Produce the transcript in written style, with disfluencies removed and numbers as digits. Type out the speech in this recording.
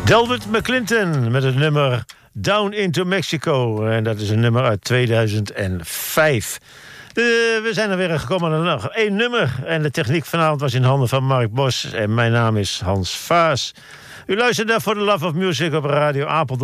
Delbert McClinton met het nummer Down into Mexico. En dat is een nummer uit 2005. We zijn er weer gekomen aan nog één nummer. En de techniek vanavond was in handen van Mark Bos. En mijn naam is Hans Vaas. U luistert naar For the Love of Music op Radio Apeldoorn.